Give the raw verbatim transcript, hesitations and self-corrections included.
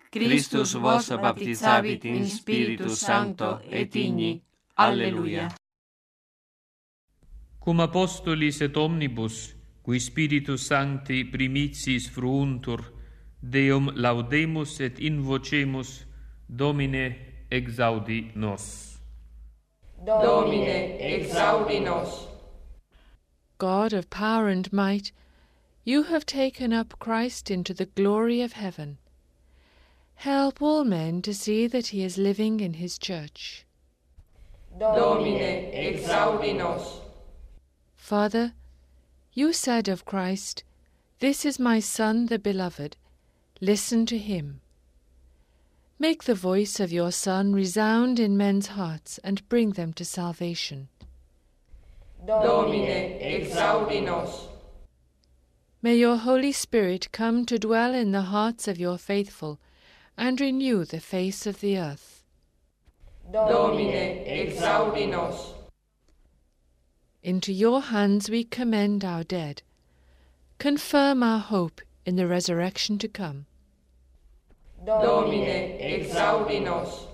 Christus vos baptizavit in Spiritus Sancto et igni. Alleluia. Cum apostolis et omnibus, qui Spiritus Sancti primitiis fruuntur, Deum laudemus et invocemus, Domine exaudi nos. Domine exaudi nos. God of power and might, you have taken up Christ into the glory of heaven. Help all men to see that he is living in his church. Domine exaudi nos. Father, you said of Christ, "This is my Son, the Beloved. Listen to him." Make the voice of your Son resound in men's hearts and bring them to salvation. Domine exaudi nos. May your Holy Spirit come to dwell in the hearts of your faithful and renew the face of the earth. Domine exaudi nos. Into your hands we commend our dead. Confirm our hope in the resurrection to come. Domine exaudi nos.